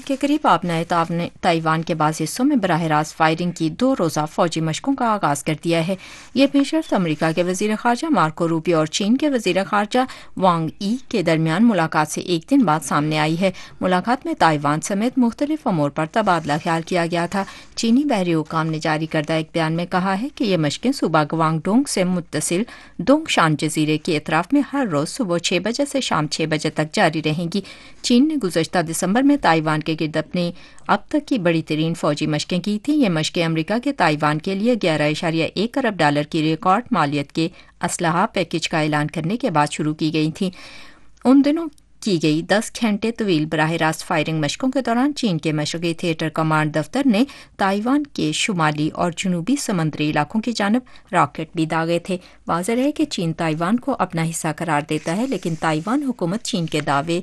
کے قریب آبنائے تائیوان کے بعض حصوں میں براہ راست فائرنگ کی 2 روزہ فوجی مشقوں کا آغاز کر دیا ہے۔ یہ پیشرفت امریکہ کے وزیر خارجہ مارکو روبیو اور چین کے وزیر خارجہ وانگ ای کے درمیان ملاقات سے ایک دن بعد سامنے آئی ہے۔ ملاقات میں تائیوان سمیت مختلف امور پر تبادلہ خیال کیا گیا تھا۔ چینی بحری حکام نے جاری کردہ ایک بیان میں کہا ہے کہ یہ مشقیں صوبہ گوانگ ڈونگ سے متصل دونگ شان جزیرے کے اطراف میں ہر روز صبح 6 بجے سے شام 6 بجے تک جاری رہیں گی۔ چین نے گزشتہ دسمبر میں تائیوان کے گرد اپنی اب تک کی بڑی ترین فوجی مشقیں کی تھیں۔ یہ مشقیں امریکہ کے تائیوان کے لیے $11.1 ارب کی ریکارڈ مالیت کے اسلحہ پیکج کا اعلان کرنے کے بعد شروع کی گئی تھیں۔ ان دنوں کی گئی 10 گھنٹے طویل براہ راست فائرنگ مشقوں کے دوران چین کے مشرقی تھیٹر کمانڈ دفتر نے تائیوان کے شمالی اور جنوبی سمندری علاقوں کی جانب راکٹ بھی داغے تھے۔ واضح ہے کہ چین تائیوان کو اپنا حصہ قرار دیتا ہے، لیکن تائیوان حکومت چین کے دعوے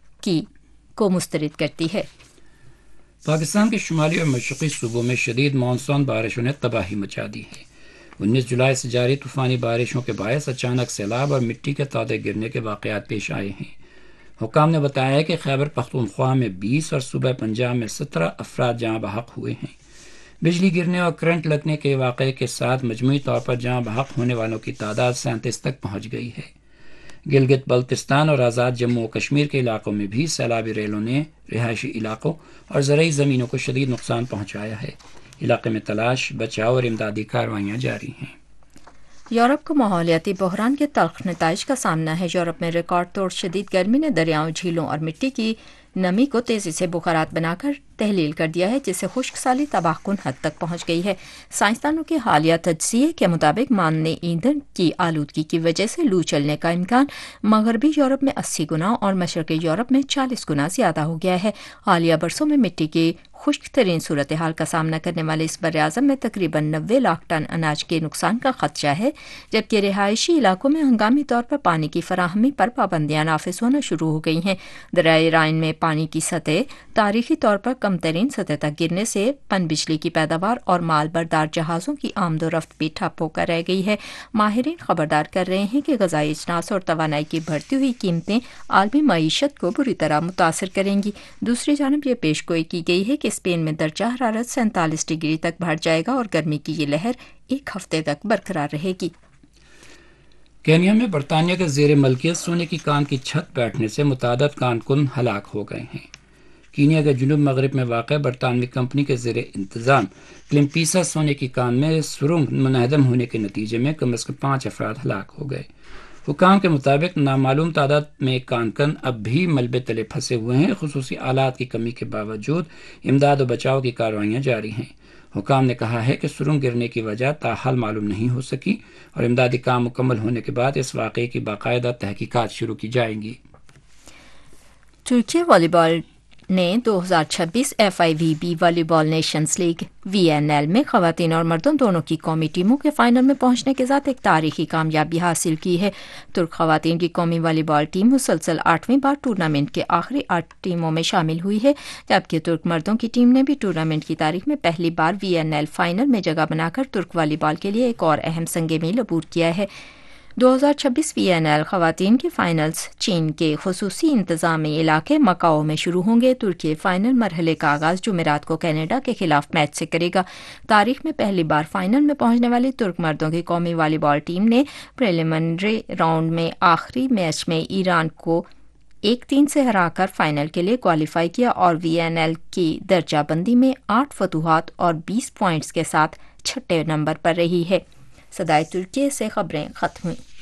کو مسترد کرتی ہے۔ پاکستان کے شمالی اور مشرقی صوبوں میں شدید مانسون بارشوں نے تباہی مچا دی ہے۔ 19 جولائی سے جاری طوفانی بارشوں کے باعث اچانک سیلاب اور مٹی کے تودے گرنے کے واقعات پیش آئے ہیں۔ حکام نے بتایا ہے کہ خیبر پختونخوا میں 20 اور صوبہ پنجاب میں 17 افراد جاں بحق ہوئے ہیں۔ بجلی گرنے اور کرنٹ لگنے کے واقعے کے ساتھ مجموعی طور پر جاں بحق ہونے والوں کی تعداد 37 تک پہنچ گئی ہے۔ گلگت بلتستان اور آزاد جموں و کشمیر کے علاقوں میں بھی سیلابی ریلوں نے رہائشی علاقوں اور زرعی زمینوں کو شدید نقصان پہنچایا ہے۔ علاقے میں تلاش، بچاؤ اور امدادی کارروائیاں جاری ہیں۔ یورپ کو ماحولیاتی بحران کے تلخ نتائج کا سامنا ہے۔ یورپ میں ریکارڈ توڑ شدید گرمی نے دریاؤں، جھیلوں اور مٹی کی نمی کو تیزی سے بخارات بنا کر تحلیل کر دیا ہے، جس سے خشک سالی تباہ کن حد تک پہنچ گئی ہے۔ سائنسدانوں کے حالیہ تجزیے کے مطابق مادہ ایندھن کی آلودگی کی وجہ سے لو چلنے کا امکان مغربی یورپ میں 80 گنا اور مشرقی یورپ میں 40 گنا زیادہ ہو گیا ہے۔ حالیہ برسوں میں مٹی کی خشک ترین صورتحال کا سامنا کرنے والے اس براعظم میں تقریباً 90 لاکھ ٹن اناج کے نقصان کا خدشہ ہے، جبکہ رہائشی علاقوں میں ہنگامی طور پر پانی کی فراہمی پر پابندیاں نافذ ہونا شروع ہو گئی ہیں۔ دریائے رائن میں پانی کی سطح تاریخی طور پر کم ترین سطح تک گرنے سے پن بجلی کی پیداوار اور مال بردار جہازوں کی آمد و رفت بھی ٹھپ ہو کر رہ گئی ہے۔ ماہرین خبردار کر رہے ہیں کہ غذائی اجناس اور توانائی کی بڑھتی ہوئی قیمتیں عالمی معیشت کو بری طرح متاثر کریں گی۔ دوسری جانب یہ پیش گوئی کی گئی ہے کہ اسپین میں درجہ حرارت 47 ڈگری تک بڑھ جائے گا اور گرمی کی یہ لہر ایک ہفتے تک برقرار رہے گی۔ کینیا میں برطانیہ کے زیر ملکیت سونے کی کان کی چھت بیٹھنے سے متعدد کان کن ہلاک ہو گئے ہیں۔ کینیا کے جنوب مغرب میں واقع برطانوی کمپنی کے زیر انتظام کلمپیسا سونے کی کان میں سرنگ منہدم ہونے کے نتیجے میں کم از کم 5 افراد ہلاک ہو گئے۔ حکام کے مطابق نامعلوم تعداد میں کان کن اب بھی ملبے تلے پھنسے ہوئے ہیں۔ خصوصی آلات کی کمی کے باوجود امداد و بچاؤ کی کارروائیاں جاری ہیں۔ حکام نے کہا ہے کہ سرنگ گرنے کی وجہ تاحال معلوم نہیں ہو سکی اور امدادی کام مکمل ہونے کے بعد اس واقعے کی باقاعدہ تحقیقات شروع کی جائیں گی۔ ترکی والی بال نے 2026 FIVB والی بال نیشنز لیگ VNL میں خواتین اور مردوں دونوں کی قومی ٹیموں کے فائنل میں پہنچنے کے ساتھ ایک تاریخی کامیابی حاصل کی ہے۔ ترک خواتین کی قومی والی بال ٹیم مسلسل 8ویں بار ٹورنامنٹ کے آخری 8 ٹیموں میں شامل ہوئی ہے، جبکہ ترک مردوں کی ٹیم نے بھی ٹورنامنٹ کی تاریخ میں پہلی بار VNL فائنل میں جگہ بنا کر ترک والی بال کے لیے ایک اور اہم سنگ میل عبور کیا ہے۔ 2026 VNL خواتین کے فائنلز چین کے خصوصی انتظامی علاقے مکاؤ میں شروع ہوں گے۔ ترکی فائنل مرحلے کا آغاز جمعرات کو کینیڈا کے خلاف میچ سے کرے گا۔ تاریخ میں پہلی بار فائنل میں پہنچنے والی ترک مردوں کی قومی والی بال ٹیم نے پریلیمنری راؤنڈ میں آخری میچ میں ایران کو 1-3 سے ہرا کر فائنل کے لیے کوالیفائی کیا اور VNL کی درجہ بندی میں 8 فتوحات اور 20 پوائنٹس کے ساتھ 6 نمبر پر رہی ہے۔ صدائے ترکی سے خبریں ختم ہوئیں۔